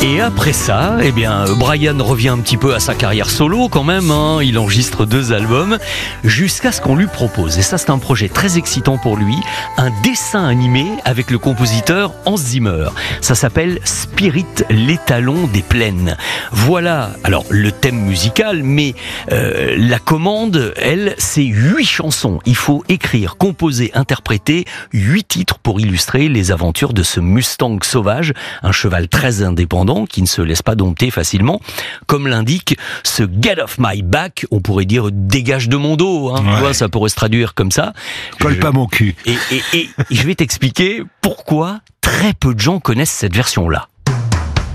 Et après ça, Brian revient un petit peu à sa carrière solo quand même, hein. Il enregistre 2 albums jusqu'à ce qu'on lui propose, et ça c'est un projet très excitant pour lui, un dessin animé avec le compositeur Hans Zimmer. Ça s'appelle Spirit, l'étalon des plaines. Voilà, alors le thème musical, mais la commande, elle, c'est 8 chansons. Il faut écrire, composer, interpréter 8 titres pour illustrer les aventures de ce Mustang sauvage, un cheval très indépendant qui ne se laisse pas dompter facilement. Comme l'indique ce Get Off My Back, on pourrait dire dégage de mon dos, hein. Ouais. Tu vois, ça pourrait se traduire comme ça. Colle pas mon cul. Et je vais t'expliquer pourquoi très peu de gens connaissent cette version-là.